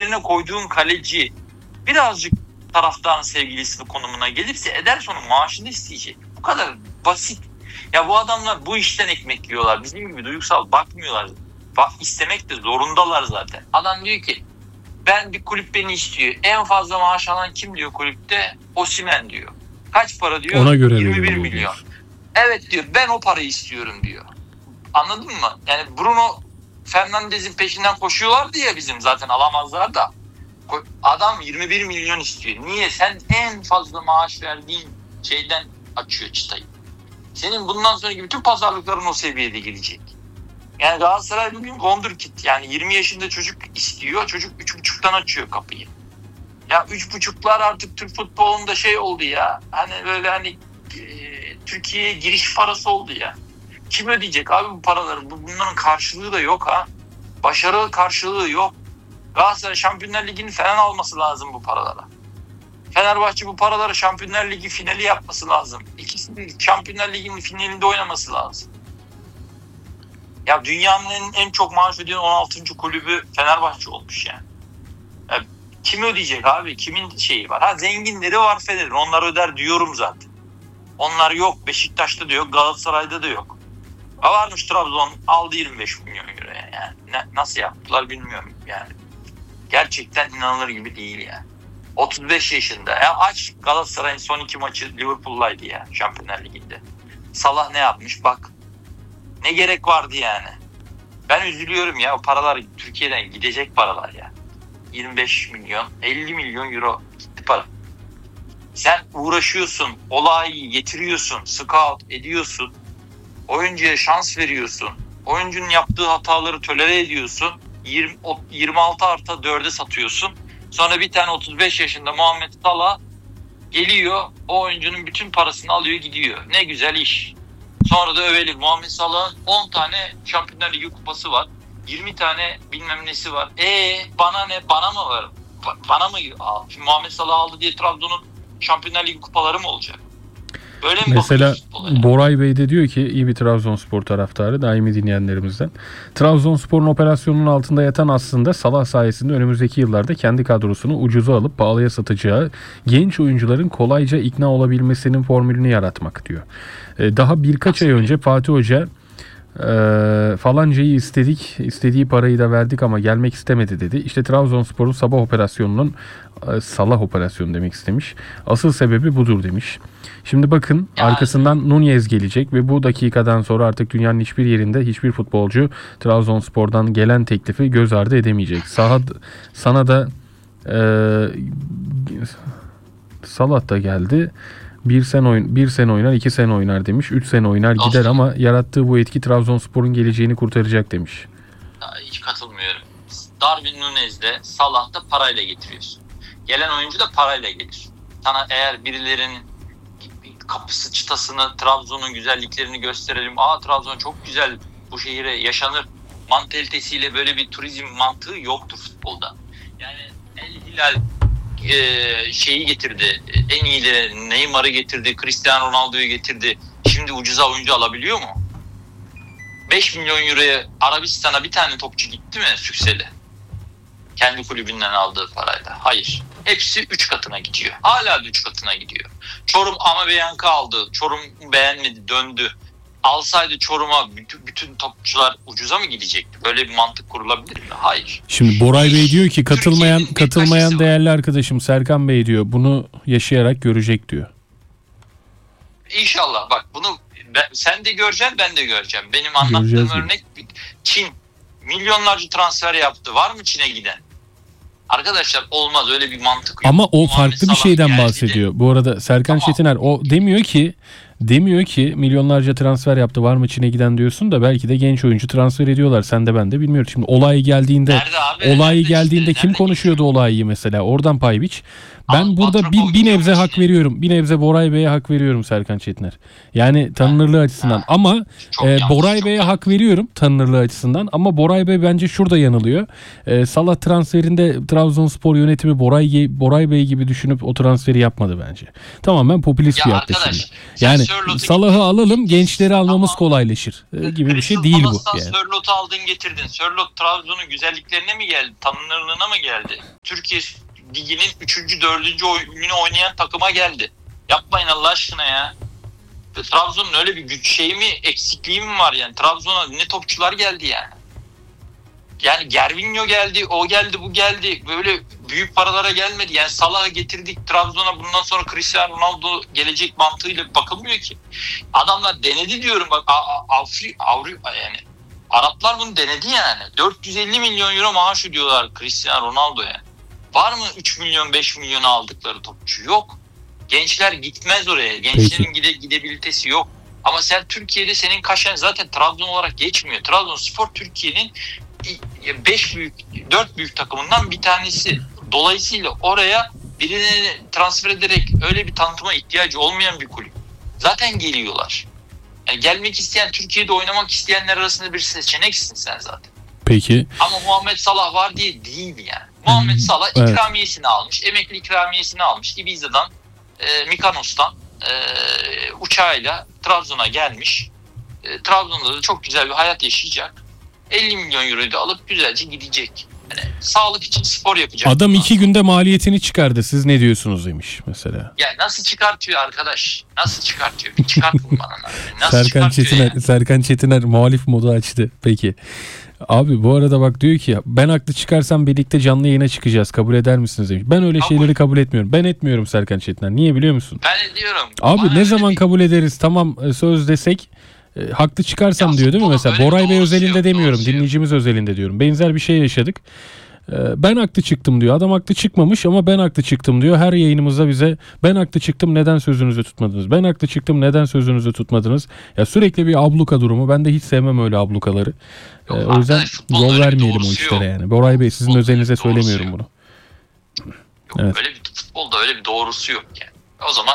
yerine koyduğun kaleci birazcık taraftarın sevgilisi konumuna gelirse Ederson'un maaşını isteyecek. Bu kadar basit. Ya bu adamlar bu işten ekmek yiyorlar. Bizim gibi duygusal bakmıyorlar. Bak, istemek de zorundalar zaten. Adam diyor ki ben bir kulüp beni istiyor. En fazla maaş alan kim diyor kulüpte? Osimhen diyor. Kaç para diyor? Ona göre 21 milyon. Evet diyor, ben o parayı istiyorum diyor. Anladın mı? Yani Bruno Fernandes'in peşinden koşuyorlardı ya, bizim zaten alamazlar da. Adam 21 milyon istiyor. Niye? Sen en fazla maaş verdiğin şeyden açıyor çıtayı. Senin bundan sonraki bütün pazarlıkların o seviyede gelecek. Yani Galatasaray bugün wonderkid. Yani 20 yaşında çocuk istiyor. Çocuk 3,5'tan açıyor kapıyı. Ya 3,5'lar artık Türk futbolunda şey oldu ya. Hani böyle hani Türkiye'ye giriş parası oldu ya. Kim ödeyecek abi bu paraları? Bunların karşılığı da yok ha. Başarı karşılığı yok. Galatasaray Şampiyonlar Ligi'ni falan alması lazım bu paralara. Fenerbahçe bu paralara Şampiyonlar Ligi finali yapması lazım. İkisinin Şampiyonlar Ligi'nin finalinde oynaması lazım. Ya dünyanın en çok maaş ödeyen 16. kulübü Fenerbahçe olmuş yani. Ya kim ödeyecek abi? Kimin şeyi var? Ha, zenginleri var Fener'in. Onlar öder diyorum zaten. Onlar yok. Beşiktaş'ta da yok. Galatasaray'da da yok. Varmış, Trabzon aldı 25 milyon euroya. Yani nasıl yaptılar bilmiyorum yani. Gerçekten inanılır gibi değil yani. 35 yaşında. Ya aç, Galatasaray'ın son 2 maçı Liverpool'laydı ya Şampiyonlar Ligi'nde. Salah ne yapmış bak. Ne gerek vardı yani. Ben üzülüyorum ya, o paralar Türkiye'den gidecek paralar ya. 25 milyon, 50 milyon euro gitti para. Sen uğraşıyorsun, olayı getiriyorsun, scout ediyorsun. Oyuncuya şans veriyorsun. Oyuncunun yaptığı hataları tolere ediyorsun. 26+4'e satıyorsun. Sonra bir tane 35 yaşında Muhammed Salah geliyor, o oyuncunun bütün parasını alıyor gidiyor. Ne güzel iş. Sonra da övelim. Muhammed Salah'ın 10 tane Şampiyonlar Ligi kupası var. 20 tane bilmem nesi var. Bana ne? Bana mı var? Bana mı? Şimdi Muhammed Salah aldı diye Trabzon'un Şampiyonlar Ligi kupaları mı olacak? Böyle mi Mesela bakıyorsun? Boray Bey de diyor ki, iyi bir Trabzonspor taraftarı, daimi dinleyenlerimizden. Trabzonspor'un operasyonunun altında yatan aslında Salah sayesinde önümüzdeki yıllarda kendi kadrosunu ucuza alıp pahalıya satacağı genç oyuncuların kolayca ikna olabilmesinin formülünü yaratmak diyor. Daha birkaç ay önce Fatih Hoca falancayı istedik, istediği parayı da verdik ama gelmek istemedi dedi. İşte Trabzonspor'un Salah operasyonu demek istemiş. Asıl sebebi budur demiş. Şimdi bakın, arkasından Nunez gelecek ve bu dakikadan sonra artık dünyanın hiçbir yerinde hiçbir futbolcu Trabzonspor'dan gelen teklifi göz ardı edemeyecek. Sana da Salah da geldi. Bir sene oynar, 2 sene oynar demiş. 3 sene oynar gider ama yarattığı bu etki Trabzonspor'un geleceğini kurtaracak demiş. Hiç katılmıyorum. Darwin Nunez'de, Salah'ta parayla getiriyorsun. Gelen oyuncu da parayla gelir. Sana eğer birilerinin kapısı çıtasını, Trabzon'un güzelliklerini gösterelim. Trabzon çok güzel, bu şehire yaşanır mantalitesiyle böyle bir turizm mantığı yoktur futbolda. Yani El Hilal şeyi getirdi. En iyileri Neymar'ı getirdi. Cristiano Ronaldo'yu getirdi. Şimdi ucuza oyuncu alabiliyor mu? 5 milyon euroya Arabistan'a bir tane topçu gitti mi Sükseli? Kendi kulübünden aldığı parayla. Hayır. Hepsi 3 katına gidiyor. Hala da 3 katına gidiyor. Çorum Amaviyank'ı aldı. Çorum beğenmedi, döndü. Alsaydı Çorum'a bütün topçular ucuza mı gidecekti? Böyle bir mantık kurulabilir mi? Hayır. Şimdi Boray Bey diyor ki katılmayan değerli arkadaşım Serkan Bey diyor, bunu yaşayarak görecek diyor. İnşallah bak, bunu sen de göreceksin, ben de göreceğim. Benim anlattığım örnek Çin. Milyonlarca transfer yaptı. Var mı Çin'e giden? Arkadaşlar olmaz, öyle bir mantık yok. Ama o farklı bir şeyden bahsediyor. Bu arada Serkan Çetiner o demiyor ki milyonlarca transfer yaptı, var mı Çin'e giden diyorsun da, belki de genç oyuncu transfer ediyorlar. Sen de ben de bilmiyoruz. Şimdi olay geldiğinde kim konuşuyordu olayı mesela? Oradan pay biç. Ben burada bir nebze hak veriyorum. Bir nebze Boray Bey'e hak veriyorum Serkan Çetiner. Yani tanınırlığı açısından. Ama Boray Bey'e hak veriyorum tanınırlığı açısından. Ama Boray Bey bence şurada yanılıyor. Salah transferinde Trabzonspor yönetimi Boray Bey gibi düşünüp o transferi yapmadı bence. Tamamen popülist bir yaklaşım. Yani Salah'ı alalım, gençleri almamız kolaylaşır gibi bir şey değil bu. Yani. Sörlot'u aldın getirdin. Sörlot Trabzon'un güzelliklerine mi geldi? Tanınırlığına mı geldi? Türkiye Ligi'nin 3. 4. oyununu oynayan takıma geldi. Yapmayın Allah aşkına ya. Trabzon'un öyle bir güç şeyi mi, eksikliği mi var yani? Trabzon'a ne topçular geldi yani. Yani Gervinho geldi, o geldi, bu geldi. Böyle büyük paralara gelmedi. Yani Salah'ı getirdik Trabzon'a, bundan sonra Cristiano Ronaldo gelecek mantığıyla bakılmıyor ki. Adamlar denedi diyorum bak. Yani Araplar bunu denedi yani. 450 milyon euro maaş ödüyorlar Cristiano Ronaldo'ya. Var mı 3 milyon 5 milyon aldıkları topçu? Yok. Gençler gitmez oraya. Gençlerin gidebilitesi yok. Ama sen Türkiye'de senin kaşen zaten Trabzon olarak geçmiyor. Trabzonspor Türkiye'nin 4 büyük takımından bir tanesi. Dolayısıyla oraya birini transfer ederek öyle bir tanıtıma ihtiyacı olmayan bir kulüp. Zaten geliyorlar. Yani gelmek isteyen, Türkiye'de oynamak isteyenler arasında bir seçeneksin sen zaten. Peki. Ama Muhammed Salah var diye değil yani. Muhammed Salah ikramiyesini almış. Emekli ikramiyesini almış. Ibiza'dan, Mikanos'tan uçağıyla Trabzon'a gelmiş. Trabzon'da da çok güzel bir hayat yaşayacak. 50 milyon euroyu da alıp güzelce gidecek. Yani sağlık için spor yapacak. Adam 2 günde maliyetini çıkardı. Siz ne diyorsunuz demiş mesela. Ya nasıl çıkartıyor arkadaş? Nasıl çıkartıyor? Bir çıkartın bana. Nasıl Serkan Çetiner muhalif modu açtı. Peki. Abi bu arada bak diyor ki ben haklı çıkarsam birlikte canlı yayına çıkacağız. Kabul eder misiniz demiş. Ben öyle şeyleri kabul etmiyorum. Ben etmiyorum Serkan Çetiner. Niye biliyor musun? Ben ediyorum. Abi ne zaman kabul ederiz? Tamam söz desek haklı çıkarsam diyor değil mi mesela? Boray Bey özelinde demiyorum. Dinleyicimiz özelinde diyorum. Benzer bir şey yaşadık. Ben haklı çıktım diyor. Adam haklı çıkmamış ama ben haklı çıktım diyor. Her yayınımızda bize ben haklı çıktım neden sözünüzü tutmadınız? Ben haklı çıktım neden sözünüzü tutmadınız? Ya sürekli bir abluka durumu. Ben de hiç sevmem öyle ablukaları. O yüzden yol vermeyelim o işlere yani. Boray Bey sizin özelinize söylemiyorum bunu. Yok, evet. Öyle bir futbolda öyle bir doğrusu yok yani. O zaman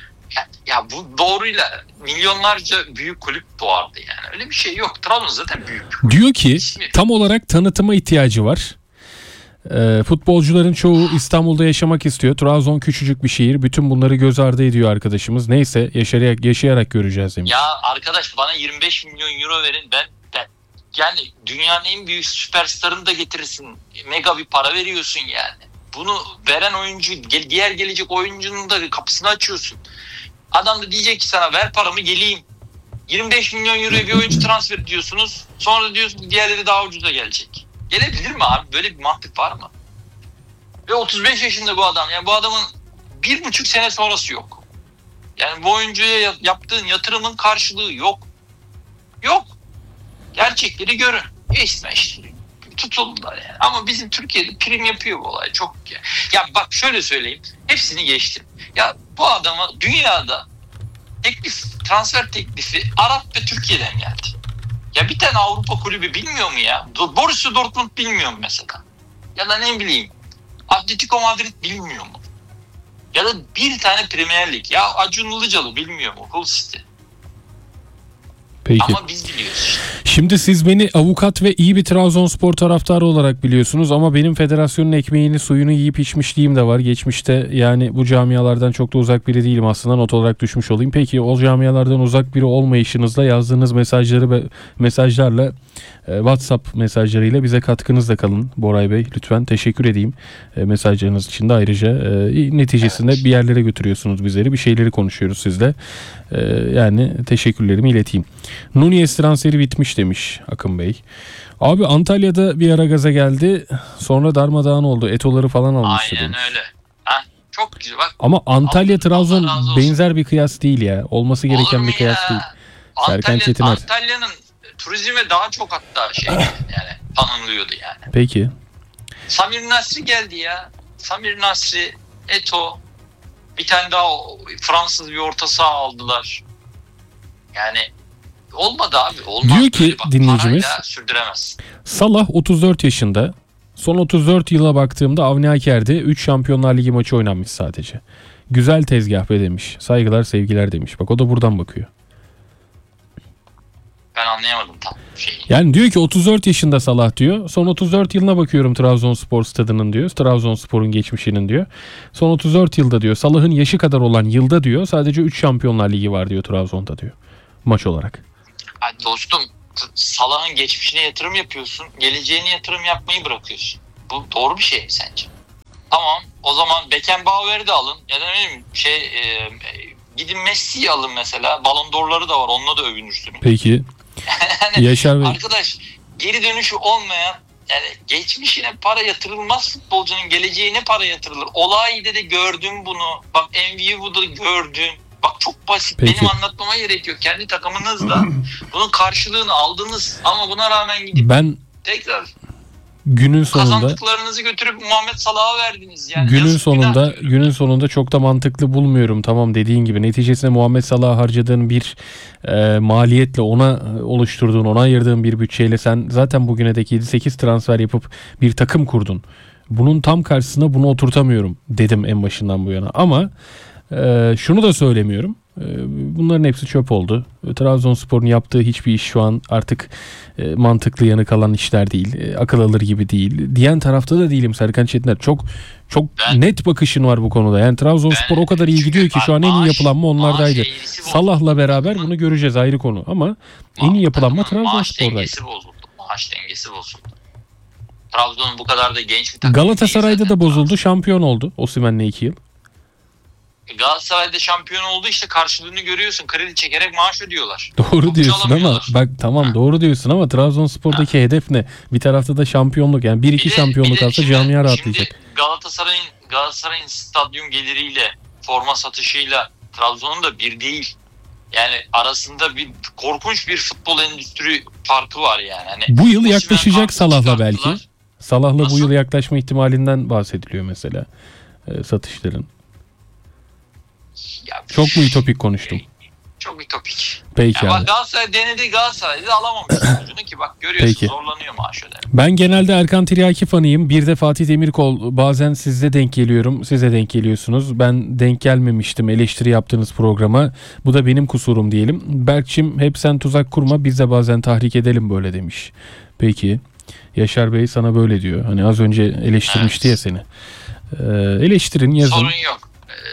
ya bu doğruyla milyonlarca büyük kulüp doğardı yani. Öyle bir şey yok. Trabzon zaten büyük. Diyor ki tam olarak tanıtıma ihtiyacı var. Futbolcuların çoğu İstanbul'da yaşamak istiyor. Trabzon küçücük bir şehir. Bütün bunları göz ardı ediyor arkadaşımız. Neyse yaşayarak göreceğiz demiş. Ya arkadaş bana 25 milyon euro verin ben yani dünyanın en büyük süperstarını da getirirsin. Mega bir para veriyorsun yani. Bunu veren oyuncu diğer gelecek oyuncunun da kapısını açıyorsun. Adam da diyecek ki sana ver paramı geleyim. 25 milyon euroya bir oyuncu transfer ediyorsunuz. Sonra da diyorsun diğerleri daha ucuza gelecek. Gelebilir mi abi? Böyle bir mantık var mı? Ve 35 yaşında bu adam. Yani bu adamın 1,5 sene sonrası yok. Yani bu oyuncuya yaptığın yatırımın karşılığı yok. Yok. Gerçekleri görün. İşte tutuldular yani. Ama bizim Türkiye'de prim yapıyor bu olay. Çok ya bak şöyle söyleyeyim. Hepsini geçtim. Ya bu adama dünyada transfer teklifi Arap ve Türkiye'den geldi. Ya bir tane Avrupa kulübü bilmiyor mu ya? Borussia Dortmund bilmiyor mu mesela? Ya da ne bileyim Atletico Madrid bilmiyor mu? Ya da bir tane Premier Lig. Ya Acun Ilıcalı bilmiyor mu? Hull City. Peki. Ama biz biliyoruz işte. Şimdi siz beni avukat ve iyi bir Trabzonspor taraftarı olarak biliyorsunuz ama benim federasyonun ekmeğini suyunu yiyip içmişliğim de var. Geçmişte yani bu camialardan çok da uzak biri değilim aslında, not olarak düşmüş olayım. Peki o camialardan uzak biri olmayışınızla yazdığınız mesajları ve mesajlarla WhatsApp mesajlarıyla bize katkınızla kalın Boray Bey. Lütfen teşekkür edeyim mesajlarınız için de ayrıca. Neticesinde bir yerlere götürüyorsunuz bizleri. Bir şeyleri konuşuyoruz sizle. Yani teşekkürlerimi ileteyim. Nunez transferi bitmiş demiş Akın Bey. Abi Antalya'da bir ara gaza geldi. Sonra darmadağın oldu. Eto'ları falan almıştı Aynen demiş. öyle. Ha, çok güzel bak. Ama Antalya Trabzon benzer bir kıyas değil ya. Olması gereken bir kıyas değil. Serkan Çetiner. Antalya'nın turizme daha çok hatta yani tanınıyordu yani. Peki. Samir Nasri geldi ya. Samir Nasri, Eto, bir tane daha Fransız bir orta saha aldılar. Yani olmadı abi. Olmaz. Diyor ki dinleyicimiz sürdüremez. Salah 34 yaşında. Son 34 yıla baktığımda Avni Aker'de 3 Şampiyonlar Ligi maçı oynanmış sadece. Güzel tezgah be demiş. Saygılar sevgiler demiş. Bak o da buradan bakıyor. Ben anlayamadım tam şeyi. Yani diyor ki 34 yaşında Salah diyor. Son 34 yılına bakıyorum Trabzonspor stadının diyor. Trabzonspor'un geçmişinin diyor. Son 34 yılda diyor Salah'ın yaşı kadar olan yılda diyor sadece 3 Şampiyonlar Ligi var diyor Trabzon'da diyor. Maç olarak. Hadi dostum, Salah'ın geçmişine yatırım yapıyorsun. Geleceğine yatırım yapmayı bırakıyorsun. Bu doğru bir şey mi sence? Tamam, o zaman Beckenbauer'i de alın. Ya da ne bileyim gidin Messi'yi alın mesela. Ballon d'Or'ları da var. Onunla da övünürsünüz. Peki. Yani, Yaşar Bey. arkadaş, geri dönüşü olmayan, yani geçmişine para yatırılmaz, futbolcunun geleceğine para yatırılır. Olayi'de de gördüm bunu. Bak, Envivu'da gördüm. Bak, çok basit. Peki. Benim anlatmama gerek yok. Kendi takımınızla bunun karşılığını aldınız ama buna rağmen gidip Ben tekrar günün sonunda kazandıklarınızı götürüp Muhammed Salah'a verdiniz. Yani günün yazık, sonunda günah. günün sonunda çok da mantıklı bulmuyorum. Tamam, dediğin gibi neticesinde Muhammed Salah'a harcadığın bir maliyetle, ona oluşturduğun, ona ayırdığın bir bütçeyle sen zaten bugüne dek 7-8 transfer yapıp bir takım kurdun. Bunun tam karşısına bunu oturtamıyorum dedim en başından bu yana. Ama şunu da söylemiyorum. Bunların hepsi çöp oldu. Trabzonspor'un yaptığı hiçbir iş şu an artık mantıklı yanı kalan işler değil. Akıl alır gibi değil. Diyen tarafta da değilim Serkan Çetiner. Çok net bakışın var bu konuda. Yani Trabzonspor o kadar iyi gidiyor ki şu an en iyi yapılanma onlardaydı. Salah'la beraber bunu göreceğiz, ayrı konu. Ama en iyi yapılanma Maaş Trabzonspor'daydı. dengesi bozuldu. Maaş dengesi bozuldu. Trabzon'un bu kadar da genç bir takım. Galatasaray'da da bozuldu. Şampiyon oldu Osimhen'le 2 yıl. Galatasaray'da şampiyon oldu, işte karşılığını görüyorsun. Kredi çekerek maaş ödüyorlar. Doğru Topçu diyorsun ama alamıyorlar. bak tamam, doğru diyorsun ama Trabzonspor'daki hedef ne? Bir tarafta da şampiyonluk, yani 1-2 şampiyonluk alsa camia rahatlayacak. Şimdi Galatasaray'ın stadyum geliriyle, forma satışıyla Trabzon'un da bir değil. Yani arasında bir korkunç bir futbol endüstri farkı var yani. Hani Bu yıl Osimhen yaklaşacak farkı Salah'la çıkarttılar. belki. Salah'la bu Nasıl? yıl yaklaşma ihtimalinden bahsediliyor mesela satışların. Ya, Çok mu ütopik konuştum? Çok ütopik. Peki Ya abi. bak, Galatasaray denedi, Galatasaray'da alamamış sonucunu ki bak görüyorsun, Peki. zorlanıyor maaş ödeme. Ben genelde Erkan Tiryaki fanıyım. Bir de Fatih Demirkol, bazen sizde denk geliyorum. Size denk geliyorsunuz. Ben denk gelmemiştim eleştiri yaptığınız programa. Bu da benim kusurum diyelim. Berkçim, hep sen tuzak kurma, biz de bazen tahrik edelim böyle demiş. Peki. Yaşar Bey sana böyle diyor. Hani az önce eleştirmişti ya seni. Eleştirin, yazın. Sorun yok.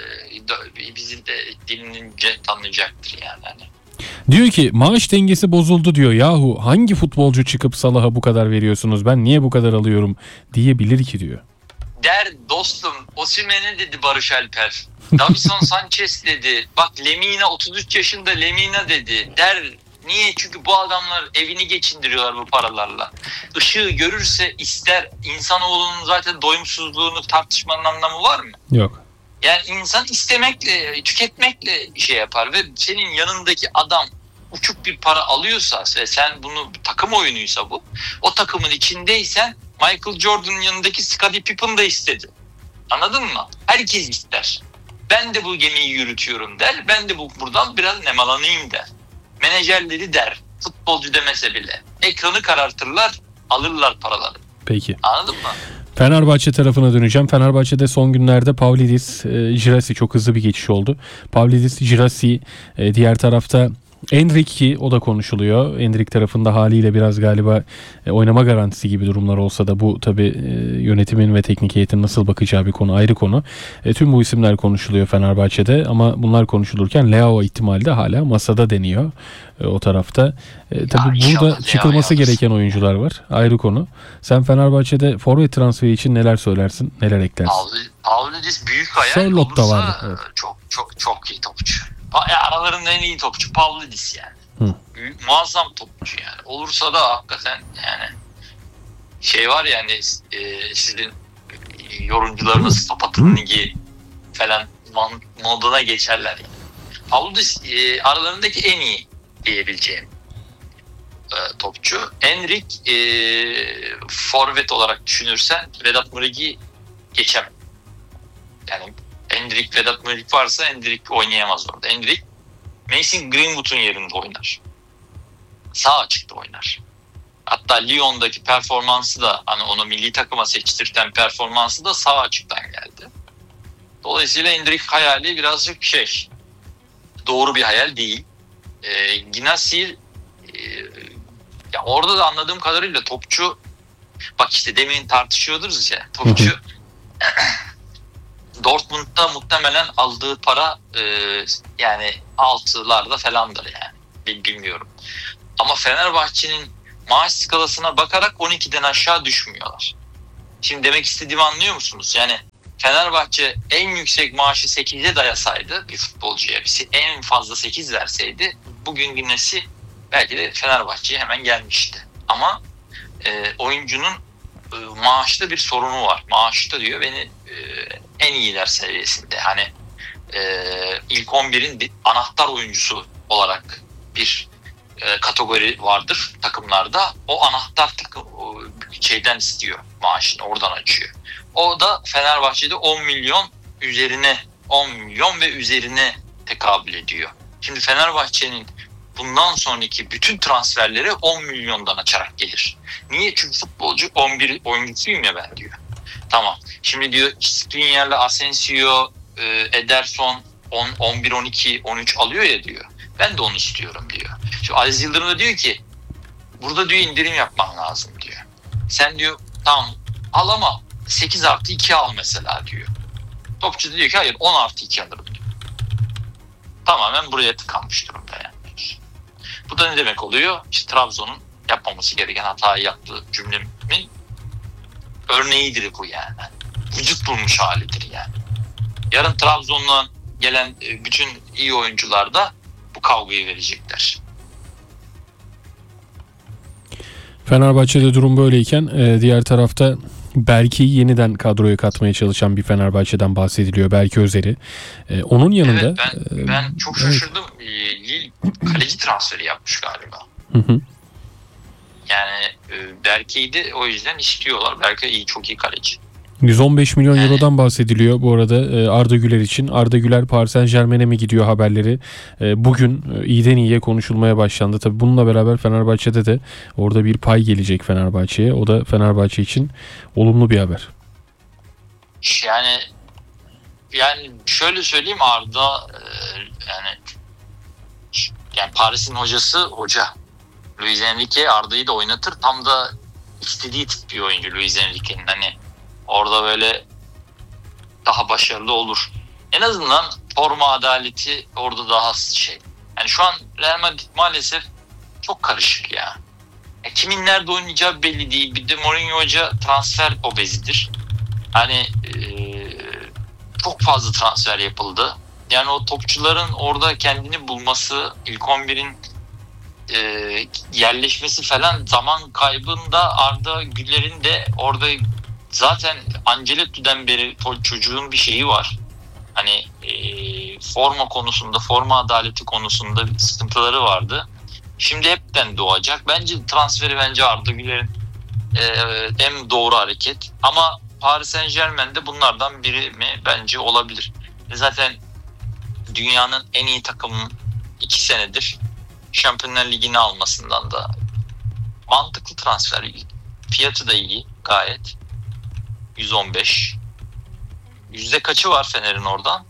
Bizim de dilinince tanıyacaktır yani. Hani. Diyor ki maaş dengesi bozuldu diyor. Yahu hangi futbolcu çıkıp Salah'a bu kadar veriyorsunuz, ben niye bu kadar alıyorum diyebilir ki diyor. Der dostum, Osimhen'e dedi Barış Alper. Davinson Sanchez dedi. Bak, Lemina 33 yaşında, Lemina dedi. Der. Niye? Çünkü bu adamlar evini geçindiriyorlar bu paralarla. Işığı görürse ister. İnsanoğlunun zaten doyumsuzluğunu tartışmanın anlamı var mı? Yok. Yani insan istemekle, tüketmekle şey yapar ve senin yanındaki adam uçuk bir para alıyorsa ve sen bunu, takım oyunuysa bu, o takımın içindeysen, Michael Jordan'ın yanındaki Scottie Pippen da istedi. Anladın mı? Herkes ister. Ben de bu gemiyi yürütüyorum der. Ben de buradan biraz nemalanayım der. Menajerleri der. Futbolcu demese bile. Ekranı karartırlar, alırlar paraları. Peki. Anladın mı? Fenerbahçe tarafına döneceğim. Fenerbahçe'de son günlerde Pavlidis, Girassi, çok hızlı bir geçiş oldu. Pavlidis, Girassi, diğer tarafta Endrick, ki o da konuşuluyor. Endrick tarafında haliyle biraz galiba oynama garantisi gibi durumlar olsa da bu tabii yönetimin ve teknik heyetin nasıl bakacağı bir konu, ayrı konu. Tüm bu isimler konuşuluyor Fenerbahçe'de ama bunlar konuşulurken Leao ihtimali de hala masada deniyor o tarafta. Tabii inşallah burada Leao çıkılması yalnız. gereken oyuncular var. Ayrı konu. Sen Fenerbahçe'de forvet transferi için neler söylersin, neler eklersin? Pavlidis büyük hayal Charlotte da olursa vardı, evet. çok iyi topçu. Aralarında en iyi topçu Pavlidis yani. Hı. Muazzam topçu yani. Olursa da hakikaten yani şey var yani, sizin yorumcularınız Stopatı'nın ligi falan moduna geçerler yani. Pavlidis aralarındaki en iyi diyebileceğim topçu. Enric forvet olarak düşünürsen Vedat Muriq'i geçemem. Yani Endrick, Vedat Muriq varsa Endrick oynayamaz orada. Endrick Mason Greenwood'un yerinde oynar. Sağ açıkta oynar. Hatta Lyon'daki performansı da, hani onu milli takıma seçtirten performansı da sağ açıktan geldi. Dolayısıyla Endrick hayali birazcık doğru bir hayal değil. Ginassi ya orada da anladığım kadarıyla topçu, bak işte demin tartışıyordunuz ya, topçu Dortmund'da muhtemelen aldığı para yani 6'larda falandır yani. Bilmiyorum. Ama Fenerbahçe'nin maaş skalasına bakarak 12'den aşağı düşmüyorlar. Şimdi demek istediğimi anlıyor musunuz? Yani Fenerbahçe en yüksek maaşı 8'e dayasaydı bir futbolcuya, en fazla 8 verseydi bugün Güneş'i belki de Fenerbahçe'ye hemen gelmişti. Ama oyuncunun maaşta bir sorunu var. Maaşta diyor beni en iyiler seviyesinde. Hani ilk 11'in bir anahtar oyuncusu olarak bir kategori vardır takımlarda. O anahtar takım şeyden istiyor maaşını, oradan açıyor. O da Fenerbahçe'de 10 milyon ve üzerine tekabül ediyor. Şimdi Fenerbahçe'nin bundan sonraki bütün transferleri 10 milyondan açarak gelir. Niye? Çünkü futbolcu 11 oyuncusuyum ya ben diyor. Tamam. Şimdi diyor Skriniar'la Asensio, Ederson 11, 12, 13 alıyor ya diyor. Ben de onu istiyorum diyor. Şu Aziz Yıldırım da diyor ki burada diyor indirim yapman lazım diyor. Sen diyor tamam al ama 8+2 al mesela diyor. Topçu da diyor ki hayır 10+2 alırım diyor. Tamamen buraya tıkanmış durumda yani. Bu da ne demek oluyor? İşte Trabzon'un yapmaması gereken hatayı yaptığı cümlemin örneğidir bu yani. Vücut bulmuş halidir yani. Yarın Trabzon'dan gelen bütün iyi oyuncular da bu kavgayı verecekler. Fenerbahçe'de durum böyleyken diğer tarafta Berke'yi yeniden kadroya katmaya çalışan bir Fenerbahçe'den bahsediliyor. Berke Özer'i. Onun yanında... Evet, ben çok şaşırdım. Lille kaleci transferi yapmış galiba. Hı. Yani Berke'yi de o yüzden istiyorlar. Berke çok iyi kaleci. 115 milyon eurodan bahsediliyor bu arada Arda Güler için. Arda Güler Paris Saint-Germain'e mi gidiyor haberleri bugün iyiden iyiye konuşulmaya başlandı. Tabii bununla beraber Fenerbahçe'de de orada bir pay gelecek Fenerbahçe'ye. O da Fenerbahçe için olumlu bir haber. Yani şöyle söyleyeyim, Arda yani Paris'in hoca Luis Enrique Arda'yı da oynatır. Tam da istediği tip bir oyuncu Luis Enrique'nin. Hani orada böyle daha başarılı olur. En azından forma adaleti orada daha şey. Yani şu an Real Madrid maalesef çok karışık ya. Kimin nerede oynayacağı belli değil. Bir de Mourinho Hoca transfer obezidir. Hani çok fazla transfer yapıldı. Yani o topçuların orada kendini bulması, ilk 11'in yerleşmesi falan zaman kaybında Arda Güler'in de orada zaten Ancelotti'den beri çocuğun bir şeyi var. Hani forma konusunda, forma adaleti konusunda sıkıntıları vardı. Şimdi hepten doğacak. Bence Arda Güler'in en doğru hareket. Ama Paris Saint-Germain'de bunlardan biri mi? Bence olabilir. Zaten dünyanın en iyi takımının 2 senedir Şampiyonlar Ligi'ni almasından da mantıklı transfer. Fiyatı da iyi gayet. 115. Yüzde kaçı var Fener'in oradan?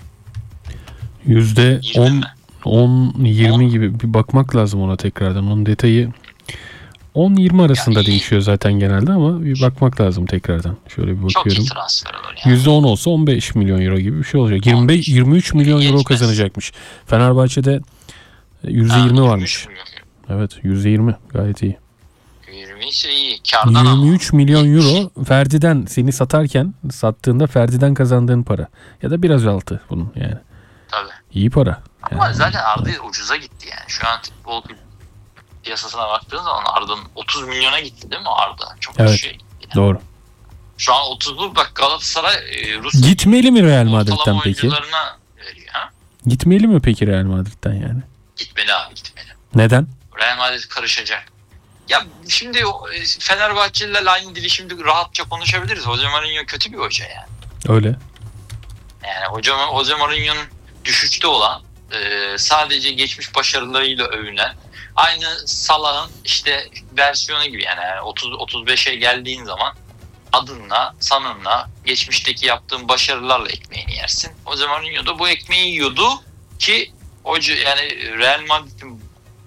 %10-20 gibi bir bakmak lazım ona tekrardan. Onun detayı 10-20 arasında yani değişiyor zaten genelde ama bir bakmak lazım tekrardan. Şöyle bir bakıyorum. Çok iyi transfer olur yani. %10 olsa 15 milyon euro gibi bir şey olacak. 23 milyon euro kazanacakmış. Fenerbahçe'de %20 varmış. Evet, %20 gayet iyi. 20 ise iyi. Kardan 23 milyon euro Ferdi'den seni sattığında Ferdi'den kazandığın para. Ya da biraz altı bunun yani. Tabii. İyi para. Ama yani. zaten Arda ucuza gitti yani. Şu an futbol piyasasına baktığın zaman Arda'nın 30 milyona gitti değil mi Arda? Çok evet, şey. Yani. Doğru. Şu an 30'lu bak Galatasaray Rus gitmeli mi Real Madrid'den peki? Veriyor, ha? Gitmeli mi peki Real Madrid'den yani? Gitmeli abi, gitmeli. Neden? Real Madrid karışacak. Ya şimdi Fenerbahçelilerle aynı dili şimdi rahatça konuşabiliriz. Jose Mourinho kötü bir hoca yani. Öyle. Yani Jose Mourinho'nun düşüşte olan, sadece geçmiş başarılarıyla övünen, aynı Salah'ın işte versiyonu gibi yani 30-35'e geldiğin zaman adınla, sanınla, geçmişteki yaptığın başarılarla ekmeğini yersin. Jose Mourinho da bu ekmeği yiyordu ki hoca yani Real Madrid'in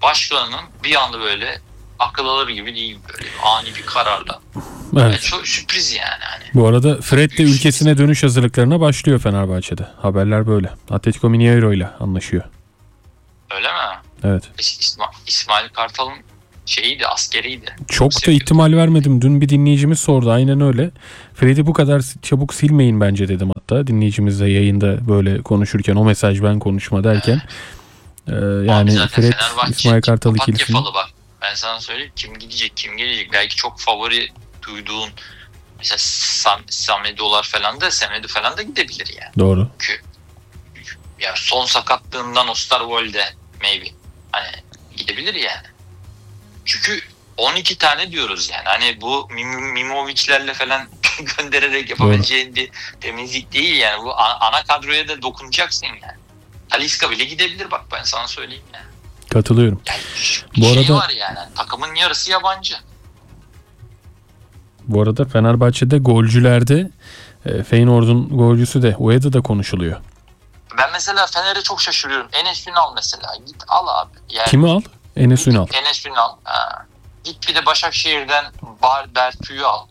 başkanının bir anda böyle akıl alır gibi değil, böyle ani bir kararla. Evet. Çok sürpriz yani. Hani. Bu arada Fred de ülkesine dönüş hazırlıklarına başlıyor Fenerbahçe'de. Haberler böyle. Atletico Mineiro ile anlaşıyor. Öyle mi? Evet. İsmail Kartal'ın şeyiydi, askeriydi. Çok da ihtimal vermedim. Dün bir dinleyicimiz sordu. Aynen öyle. Fred'i bu kadar çabuk silmeyin bence dedim hatta. Dinleyicimizle yayında böyle konuşurken, o mesaj ben konuşma derken. Yani Fred, İsmail Kartal ikilisini. Bak. Ben sana söyleyeyim, kim gidecek, kim gelecek. Belki çok favori duyduğun mesela Samedo'lar falan da, Semedo falan da gidebilir yani. Doğru. Çünkü ya son sakatlığından Osterwolde maybe hani gidebilir yani. Çünkü 12 tane diyoruz yani. Hani bu Mimovic'lerle falan göndererek yapabileceğin bir temizlik değil yani. Bu ana kadroya da dokunacaksın yani. Talisca bile gidebilir, bak ben sana söyleyeyim yani. Katılıyorum. Yani bu arada var yani. Takımın yarısı yabancı. Bu arada Fenerbahçe'de golcülerde Feyenoord'un golcüsü de Ueda da konuşuluyor. Ben mesela Fener'e çok şaşırıyorum. Enes Ünal mesela. Git al abi. Yani, kimi al? Enes Ünal. Enes Ünal. Ha. Git bir de Başakşehir'den Bertu'yu al.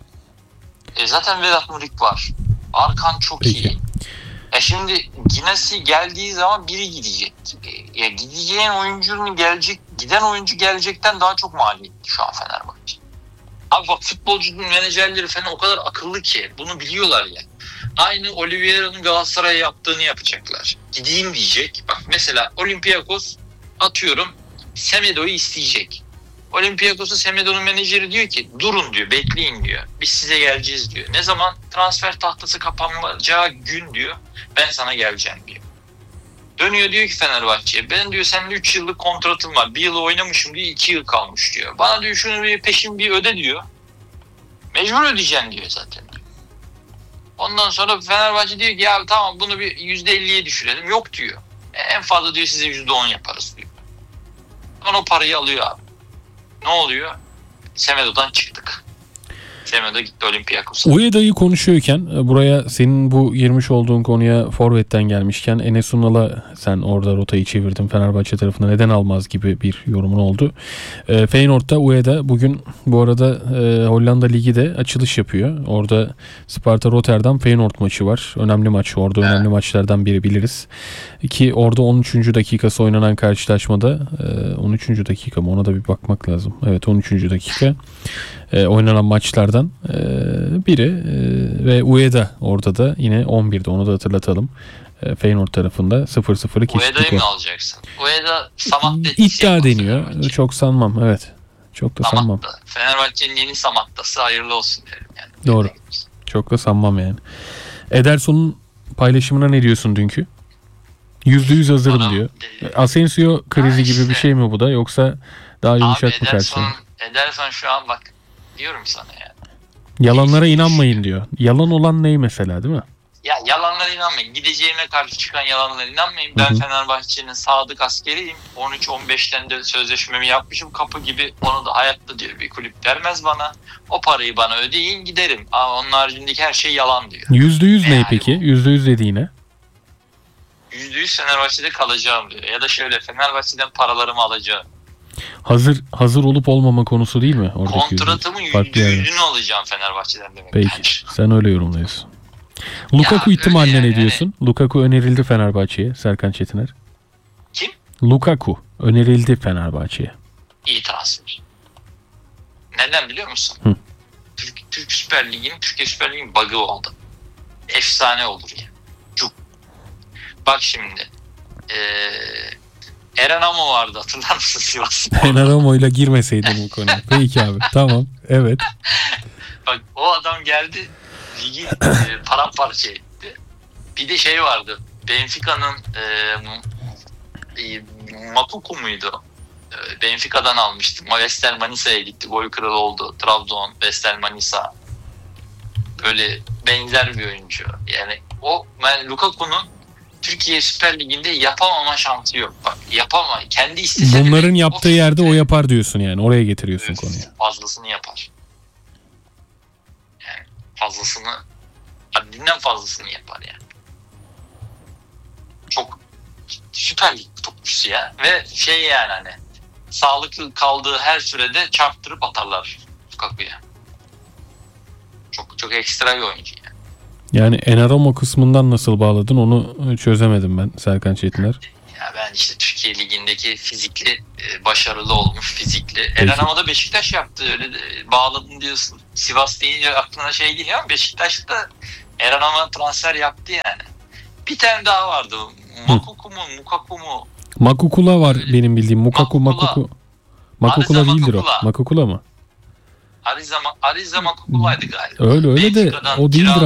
Zaten Vedat Murik var. Arkan çok Peki. iyi. Şimdi Ginasi geldiği zaman biri gidecek. Gideceğin oyuncunun giden oyuncu gelecekten daha çok maliyetli şu an Fenerbahçe. Abi bak, futbolcunun menajerleri falan o kadar akıllı ki bunu biliyorlar ya. Aynı Oliveira'nın Galatasaray'a yaptığını yapacaklar. Gideyim diyecek. Bak mesela Olympiakos atıyorum Semedo'yu isteyecek. Olympiakos'un Semedo'nun menajeri diyor ki durun diyor, bekleyin diyor. Biz size geleceğiz diyor. Ne zaman transfer tahtası kapanacağı gün diyor, ben sana geleceğim diyor. Dönüyor diyor ki Fenerbahçe'ye, ben diyor seninle 3 yıllık kontratım var. 1 yıl oynamışım diyor, 2 yıl kalmış diyor. Bana diyor şunu bir peşin bir öde diyor. Mecbur ödeyeceksin diyor zaten. Ondan sonra Fenerbahçe diyor ki ya tamam bunu bir %50'ye düşürelim. Yok diyor. En fazla diyor size %10 yaparız diyor. Sonra o parayı alıyor abi. Ne oluyor? Semedo'dan çıktık. Semedo gitti Olympiakos'a. Ueda'yı konuşuyorken buraya senin bu girmiş olduğun konuya forvetten gelmişken Enes Ünal'a sen orada rotayı çevirdin Fenerbahçe tarafına, neden almaz gibi bir yorumun oldu. Feyenoord'da Ueda bugün bu arada Hollanda Ligi de açılış yapıyor. Orada Sparta Rotterdam Feyenoord maçı var. Önemli maç. Orada önemli maçlardan biri biliriz. Ki orada 13. dakikası oynanan karşılaşmada 13. dakika mı, ona da bir bakmak lazım. Evet, 13. dakika oynanan maçlardan biri ve Ueda orada da yine 11'de, onu da hatırlatalım. Feyenoord tarafında 0-0'lık eşitlik Ueda'yı mı var. alacaksın? Ueda Samat İddia deniyor. Çok sanmam. Evet. Çok da sanmam. Fenerbahçe'nin yeni Samatta'sı, hayırlı olsun derim yani. Doğru. Çok da sanmam yani. Ederson'un paylaşımına ne diyorsun dünkü? %100 hazırım diyor. Asensio krizi gibi bir şey mi bu da, yoksa daha yumuşak mı karşılıyor? Ederson şu an bak diyorum sana yani. Yalanlara inanmayın diyor. Yalan olan ney mesela, değil mi? Ya yalanlara inanmayın. Gideceğime karşı çıkan yalanlara inanmayın. Ben Fenerbahçe'nin sadık askeriyim. 13-15'ten de sözleşmemi yapmışım. Kapı gibi, onu da hayatta diyor bir kulüp vermez bana. O parayı bana ödeyin giderim. Ama onun haricindeki her şey yalan diyor. %100 ne peki? %100 dediğine? %100 Fenerbahçe'de kalacağım diyor. Ya da şöyle, Fenerbahçe'den paralarımı alacağım. Hazır olup olmama konusu değil mi? Oradaki kontratımın %100'ünü alacağım Fenerbahçe'den demek. Peki. Yani. Sen öyle yorumluyorsun. Lukaku ihtimaline yani, ne diyorsun? Yani. Lukaku önerildi Fenerbahçe'ye, Serkan Çetiner. Kim? Lukaku önerildi Fenerbahçe'ye. İyi transfer. Neden biliyor musun? Türk Süper Ligi'nin, Türkiye Süper Ligi'nin bug'ı oldu. Efsane olur yani. Çok. Bak şimdi. Eren Amo vardı, hatırlar mısın Sivas'ta? Eren Amo'yla girmeseydin bu konuya. Peki abi, tamam, evet. Bak o adam geldi, ligi paramparça etti. Bir de şey vardı, Benfica'nın Makuku muydu? Benfica'dan almıştım. Vestel Manisa'ya gitti, gol kralı oldu. Trabzon, Vestel Manisa. Böyle benzer bir oyuncu. Yani Lukaku'nun Türkiye Süper Ligi'nde yapamama şansı yok. Bak yapama. Kendi istese bunların yaptığı yerde o yapar diyorsun yani. Oraya getiriyorsun konuyu. Fazlasını yapar. Yani fazlasını, haddinden fazlasını yapar yani. Çok Süper Lig topçusu ya. Ve şey yani hani sağlıklı kaldığı her sürede çarptırıp atarlar Lukaku'ya. Çok çok ekstra bir oyuncu yani. Yani Enaromo kısmından nasıl bağladın onu çözemedim ben Serkan Çetiner. Ya ben işte Türkiye Ligi'ndeki fizikli, başarılı olmuş fizikli. Eren Ama'da Beşiktaş yaptı, öyle de bağladın diyorsun. Sivas deyince aklına şey geliyor ama Beşiktaş'ta Eren Ama transfer yaptı yani. Bir tane daha vardı. Makuku mu, Mukaku mu? Makukula var benim bildiğim. Makukula Ariza değildir Makukula. o. Makukula mı? Ariza Makukula'ydı galiba. Öyle de Benfica'dan o değildir